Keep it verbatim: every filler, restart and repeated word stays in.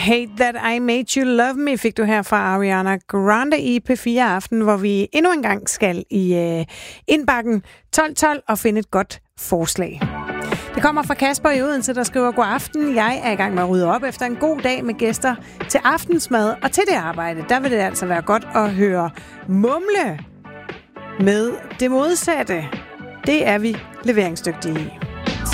Hate That I Made You Love Me fik du her fra Ariana Grande i P fire Aften, hvor vi endnu en gang skal i øh, indbakken tolv tolv og finde et godt forslag. Det kommer fra Kasper i Odense, der skriver: God aften, jeg er i gang med at rydde op efter en god dag med gæster til aftensmad, og til det arbejde, der vil det altså være godt at høre mumle med det modsatte. Det er vi leveringsdygtige i.